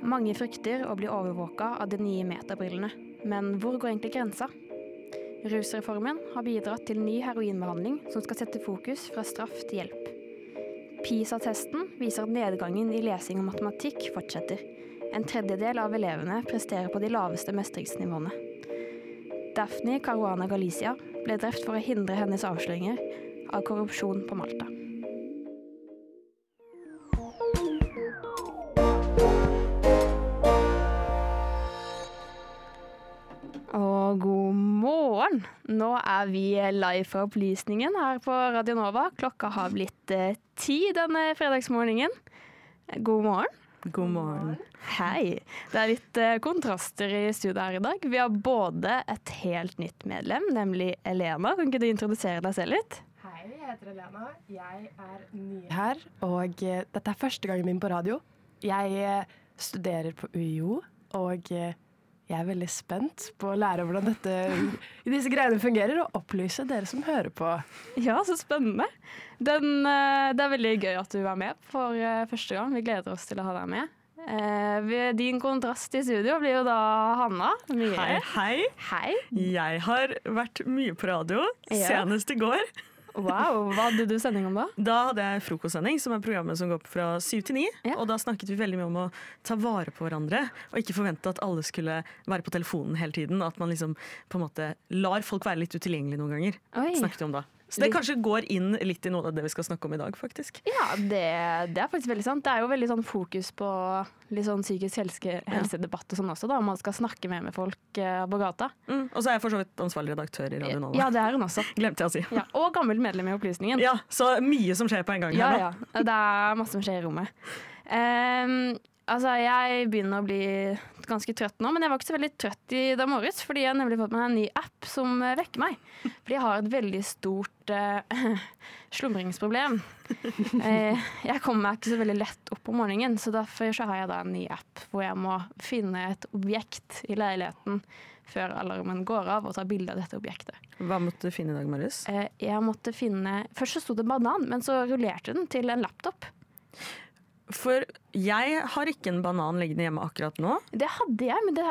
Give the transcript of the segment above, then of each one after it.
Mange frykter å bli overvåket av de nye metabrillene. Men hvor går egentlig grensa? Rusreformen har bidratt til ny heroinbehandling som skal sette fokus fra straff til hjelp. PISA-testen viser at nedgangen i lesing og matematikk fortsetter. En tredjedel av elevene presterer på de laveste mestringsnivåene. Daphne Caruana Galizia ble drept for å hindre hennes avsløringer av korrupsjon på Malta. Og god morgen! Nå er vi live fra opplysningen her på Radio Nova. Klokka har blitt 10 denne fredagsmorgenen. God morgen. God morgen. Hei. Det er litt kontraster i studiet her i dag. Vi har både et helt nytt medlem, nemlig Elena. Kan ikke du introdusere deg selv litt? Hei, jeg heter Elena. Jeg er ny her, og dette er første gangen min på radio. Jeg studerer på UiO, og jeg er veldig spent på å lære hvordan disse greiene fungerer, og opplyse dere som hører på. Ja, så spennende. Det er veldig gøy at du er med for første gang. Vi gleder oss til å ha deg med. Din kontrast i studio blir jo da Hanna. Hei. Hei. Jeg har vært mye på radio, senest i går. Wow, hva hadde du sending om da? Da hadde jeg frokostsending, som er programmet som går fra 7 til 9. Ja. Og da snakket vi veldig mye om å ta vare på hverandre, og ikke forvente at alle skulle være på telefonen hele tiden. At man liksom på en måte lar folk være litt utilgjengelige noen ganger. Snakket vi om da. Så det kanskje går inn litt i noe av det vi skal snakke om i dag, faktisk. Ja, det er faktisk veldig sant. Det er jo veldig sånn fokus på litt sånn psykisk helsedebatt og sånn også, da. Man skal snakke med folk på gata. Og så er jeg for så vidt ansvarlig redaktør i Radio Nova. Ja, det er hun også. Glemte jeg å si. Ja, og gammel medlem i Opplysningen. Ja, så mye som skjer på en gang her nå. Ja, det er masse som skjer i rommet. Altså, jeg begynner å bli ganske trøtt nå, men jeg var ikke så veldig trøtt i dag morges, fordi jeg har nemlig fått meg en ny app som vekker meg. Fordi jeg har et veldig stort slumringsproblem. Jeg kommer meg ikke så veldig lett opp om morgenen, så derfor så har jeg da en ny app hvor jeg må finne et objekt i leiligheten før alarmen går av og ta bilde av dette objektet. Hva måtte du finne i dag morges? Jeg måtte finne, først så stod det en banan, men så rullerte den til en laptop. For jeg har ikke en banan liggende hjemme akkurat nå. Det hadde jeg, men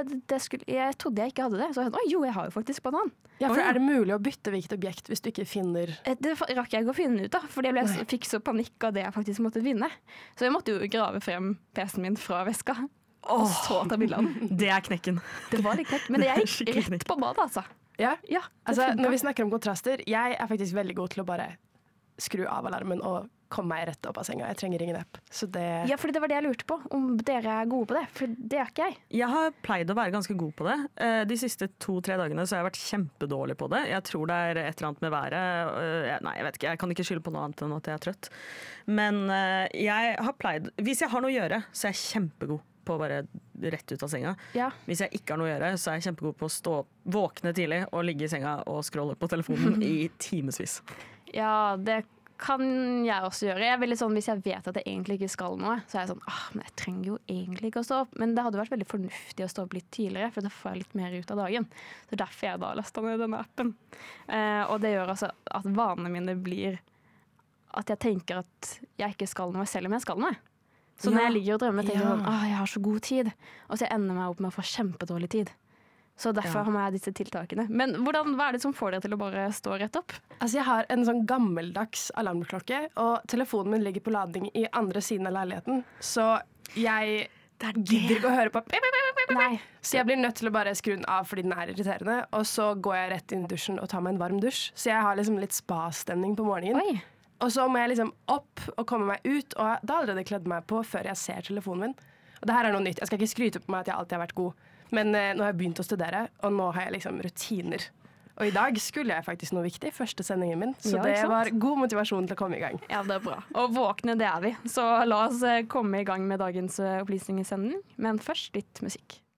jeg trodde jeg ikke hadde det. Så jeg har jo faktisk banan. Ja, for er det mulig å bytte hvilket objekt hvis du ikke finner... Det rakk jeg ikke å finne ut da, fordi jeg fikk så panikk av det jeg faktisk måtte vinne. Så jeg måtte jo grave frem PC-en min fra veska, og så ta bildene. Det er knekken. Det var litt knekk, men det gikk rett på badet, altså. Ja, altså når vi snakker om kontraster, jeg er faktisk veldig god til å bare skru av alarmen og komme meg rett opp av senga. Jeg trenger ingen app. Så det... Ja, for det var det jeg lurte på, om dere er gode på det, for det er ikke jeg. Jeg har pleid å være ganske god på det. De siste 2-3 dagene så har jeg vært kjempedårlig på det. Jeg tror det er et eller annet med været. Nei, jeg vet ikke, jeg kan ikke skylde på noe annet enn at jeg er trøtt. Men jeg har pleid, hvis jeg har noe å gjøre, så er jeg kjempegod på å bare rett ut av senga. Ja. Hvis jeg ikke har noe å gjøre, så er jeg kjempegod på å våkne tidlig og ligge i senga og scrolle på telefonen i timesvis. Ja, det kan jeg også gjøre. Jeg er veldig sånn, hvis jeg vet at jeg egentlig ikke skal noe, så er jeg sånn, men jeg trenger jo egentlig ikke å stå opp. Men det hadde vært veldig fornuftig å stå opp litt tidligere, for da får jeg litt mer ut av dagen. Så derfor jeg da lastet ned denne appen. Og det gjør altså at vanene mine blir at jeg tenker at jeg ikke skal noe, selv om jeg skal noe. Så når jeg ligger og drømmer, tenker jeg sånn, jeg har så god tid. Og så ender jeg meg opp med å få kjempedårlig tid. Så derfor har jeg disse tiltakene. Men hva er det som får dere til å bare stå rett opp? Altså jeg har en sånn gammeldags alarmklokke, og telefonen min ligger på lading i andre siden av leiligheten. Så jeg gidder ikke å høre på. Nei. Så jeg blir nødt til å bare skru den av fordi den er irriterende, og så går jeg rett inn i dusjen og tar meg en varm dusj. Så jeg har liksom litt spa-stemning på morgenen. Oi. Og så må jeg liksom opp og komme meg ut, og da har jeg allerede kledd meg på før jeg ser telefonen min. Og det her er noe nytt. Jeg skal ikke skryte på meg at jeg alltid har vært god. Men nå har jeg begynt å studere, og nå har jeg liksom rutiner. Og i dag skulle jeg faktisk noe viktig, første sendingen min. Så det var god motivasjon til å komme i gang. Ja, det er bra. Og våkne, det er vi. Så la oss komme i gang med dagens opplysningssending. Men først litt musikk.